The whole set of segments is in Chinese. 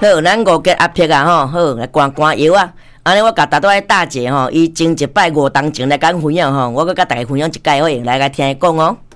好，咱5个阿伯啊吼，好来寒药啊。安尼我甲大多大姐吼，伊前一摆5当前来讲分享吼，我佮大家分享一解好用，来听伊讲哦。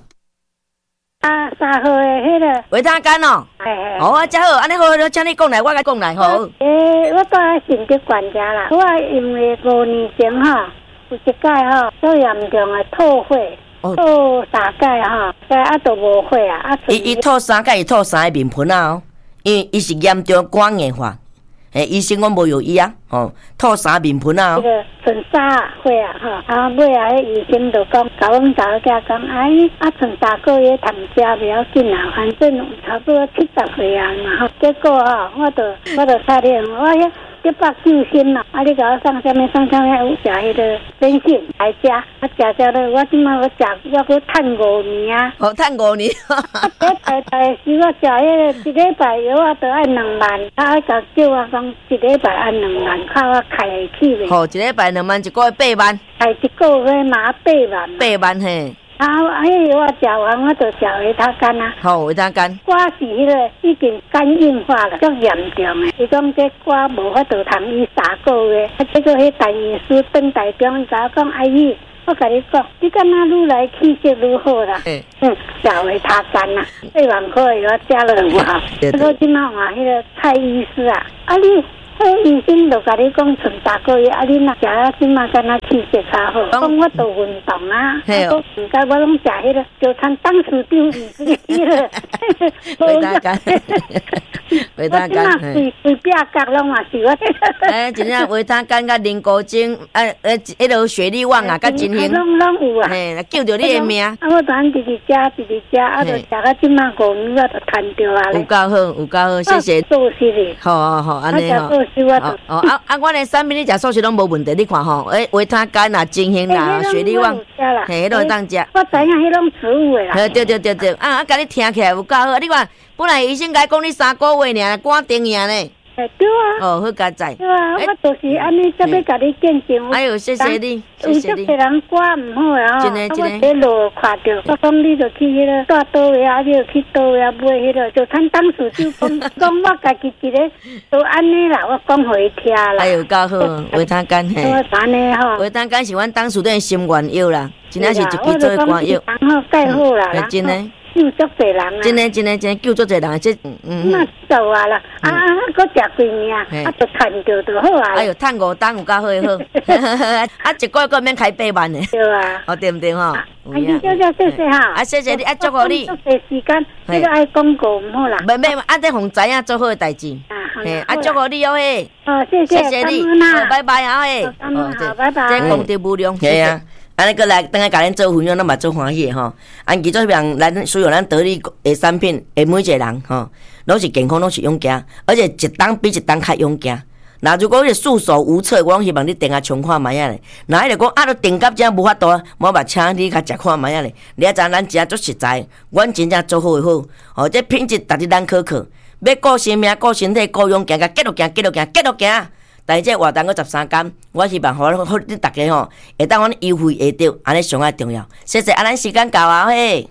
3号的迄个维他干哦，哦，真好，安尼好，请你讲来，我甲讲来吼。 我住喺信德管家啦，我因为5年前吼有一届吼最严重的吐血，吐3届吼，啊都无血啊， 伊吐3届，伊吐3个面盆啊哦，因为伊是严重肝硬化。医生阮无药医啊，吐3面盆啊。 那个剩3血啊，尾啊，迄医生就讲，甲阮查某囝讲，剩3个月通食袂要紧啊，反正差不多70岁啊嘛。结果我就差点，我迄190斤啦，你甲我送啥物有食迄个真性来食，食咧，我即摆我食，我搁趁5年啊。 趁5年。 大时我食迄个1礼拜药啊，得按2万，甲叫我讲1礼拜按2万，靠我开会起袂。 1礼拜2万，一个月8万。 开一个月嘛8万。 8万嘿。 迄药我食完，我就食维他干啊。 好，维他干。 我是迄个已经肝硬化了，足严重诶。伊讲这我无法度通医3个月，结果迄大医师转台中，伊甲我讲阿姨，我甲你讲，你敢若愈来气色愈好啦。食维他干啊，8万块药食了有效。结果即马话迄个蔡医师啊，你。医生就甲你讲剩3个月，你若食啊，即马敢若气色较好。讲我做运动啊，我唔该我拢食迄个，就参当时丢伊个。 维他干，维他干。 我即马随便角拢嘛是我。 真正维他干甲灵果精，迄落雪力旺啊，甲金星， 拢有啊。 救着你的命。 我当直直食，就食到即马5年，我就赚着啊。 有够好，谢谢。 做事哩。 好，安尼吼。我连产品你食素食拢无问题，你看吼，维他干啦、金星啦、雪力旺，迄都当食。 我知影迄种植物的啦。 对，甲你听起来有够好。你看，本来医生甲讲你3个月尔，赶定尔呢。 对啊。 好佳哉。 对啊，我就是安尼，才要甲你见证。 哎呦，谢谢你。 有足侪人肝唔好啊， 真的。 我喺路看到，我讲你就去迄个大倒位啊，你就去倒位啊买迄个，就趁当时就讲我家己一个都安尼啦，我讲互伊听啦。 哎呦，够好，维他干嘿。 我安尼吼。 维他干是阮当时的心愿药啦，真正是一支做的肝药。 然后盖好啦， 真的。 救足侪人啊！ 真的救足侪人，这那走啊啦，搁食几年啊，就赚着就好啊。 哎呦，趁5当有够好诶好，一个月免开8万呢。 对啊， 对不对吼？ 小姐谢谢哈。 谢谢你，祝福你。 足侪时间，这个爱广告唔好啦。 免，这互知影做好诶代志。祝福你哦嘿。谢谢你，拜拜啊嘿。 好，拜拜。 这功德无量，谢谢。安尼过来，等下甲咱做分享，咱嘛做欢喜吼。其做人，咱所有咱得力的产品，每一个人吼，拢是健康，拢是勇敢，而且一档比一档较勇敢。那如果你束手无策，我希望你等下冲看卖啊咧。那迄个讲都定到这无法度，我嘛请你甲食看卖啊咧。你啊知咱食足实在，阮真正做好诶好，这品质逐日咱可靠，要顾生命、顾身体、顾勇敢，甲继续行。但是这活动个13天，我希望互你大家吼，会当阮优惠会到，安尼上爱重要。谢谢，咱时间到啊嘿。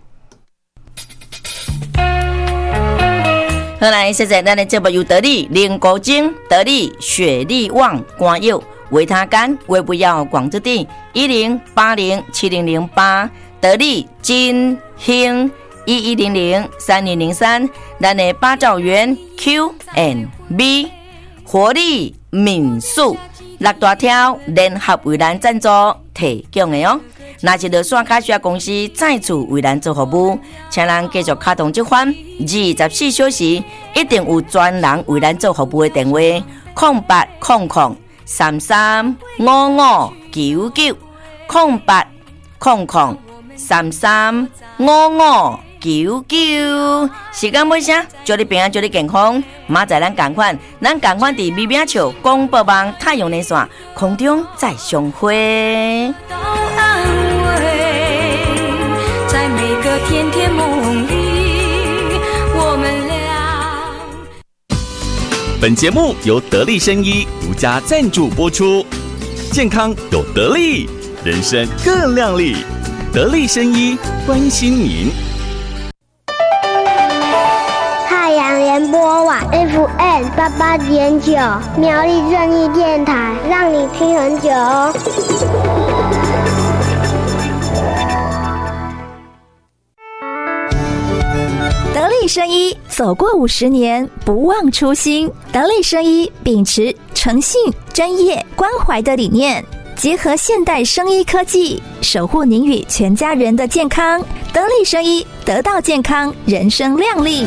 好来，谢谢咱的节目由得力灵果精、得力雪力旺肝药、维他干、微不要广之地10807008，得力金兴11003203，咱的八兆元 Q&B 活力民宿6大条联合为咱赞助提供的哦。若是落线卡需要公司再次为咱做服务，请咱继续卡通这款24小时一定有专人为咱做服务的电话0800335599 0800335599。时间尾声，祝你平安，祝你健康。明仔咱同款伫美美笑广播网太阳连线空中再相会。 在每个甜甜梦里，我们俩。 本节目由得力生医独家赞助播出，健康有得力，人生更亮丽。得力生医关心您。 太阳联播网 FM88.9苗栗正义电台，让你听很久哦。 得力生医走过50年，不忘初心。得力生医秉持诚信、专业、关怀的理念，结合现代生医科技，守护您与全家人的健康。得力生医，得到健康，人生亮丽。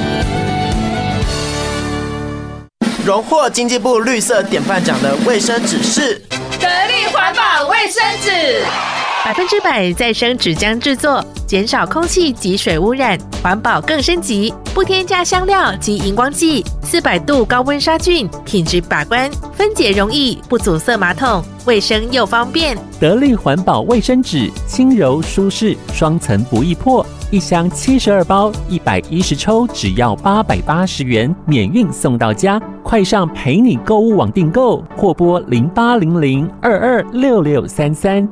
荣获经济部绿色典范奖的卫生纸是得力环保卫生纸，100%再生纸浆制作，减少空气及水污染，环保更升级，不添加香料及荧光剂，400度高温杀菌，品质把关，分解容易，不阻塞马桶，卫生又方便。 得力环保卫生纸，轻柔舒适，双层不易破，一箱72包，110抽，只要880元，免运送到家。快上陪你购物网订购，或拨0800226633。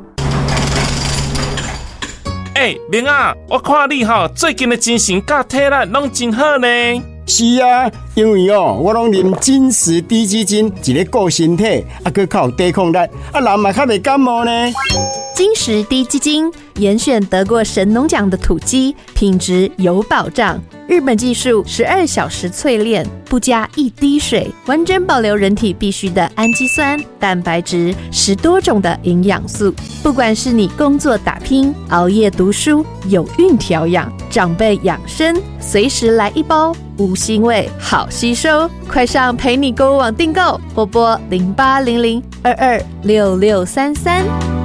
明啊，我看你最近的精神甲体力拢真好呢。 是啊，因为我拢啉金石低基金，一个顾身体，还靠有抵抗力，人嘛较袂感冒呢。 金石低基金严选得过神农奖的土鸡，品质有保障。日本技术12小时淬炼，不加一滴水，完整保留人体必需的氨基酸、蛋白质，10多种的营养素。不管是你工作打拼、熬夜读书、有孕调养、长辈养生，随时来一包，无腥味，好吸收。快上陪你购物网订购，或拨0800226633。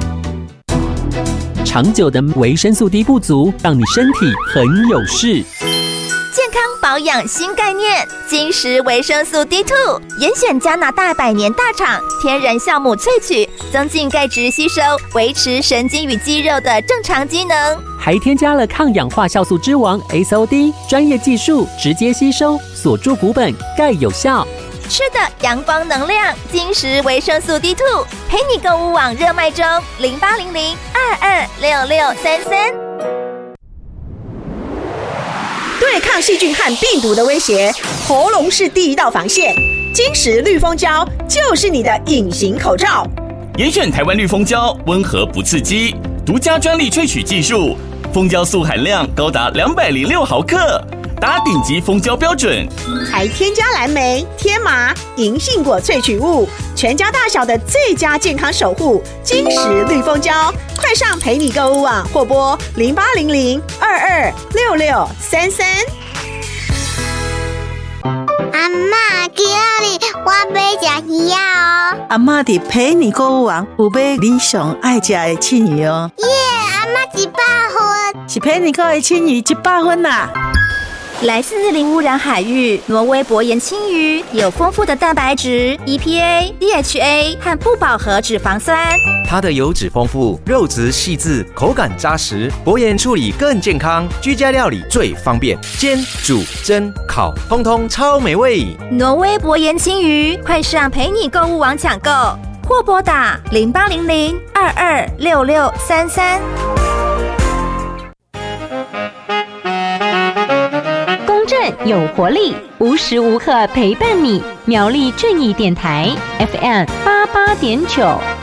长久的维生素 D 不足，让你身体很有事。 健康保养新概念，金石维生素 D2， 严选加拿大100年大厂天然酵母萃取，增进钙质吸收，维持神经与肌肉的正常机能， 还添加了抗氧化酵素之王 SOD， 专业技术直接吸收，锁住骨本，钙有效。 吃的阳光能量，金石维生素 D2， 陪你购物网热卖中，0800226633。 对抗细菌和病毒的威胁，喉咙是第一道防线。金石绿蜂胶就是你的隐形口罩。 严选台湾绿蜂胶，温和不刺激，独家专利萃取技术，蜂胶素含量高达206毫克。达顶级蜂胶标准， 还添加蓝莓、天麻、银杏果萃取物，全家大小的最佳健康守护。金石绿蜂胶，快上陪你购物网，或拨0800226633。 阿嬷，今日我要吃鱼哦。 阿嬷伫陪你购物网有买你上爱吃的青鱼哦。 耶，阿嬷100分， 是陪你购的青鱼100分啦。 来自零污染海域，挪威薄盐青鱼有丰富的蛋白质、EPA、DHA 和不饱和脂肪酸。 它的油脂丰富，肉质细致，口感扎实，薄盐处理更健康，居家料理最方便，煎、煮、蒸、烤，通通超美味。 挪威薄盐青鱼，快上陪你购物网抢购，或拨打0800226633。 有活力，无时无刻陪伴你。苗栗正义电台 FM88.9。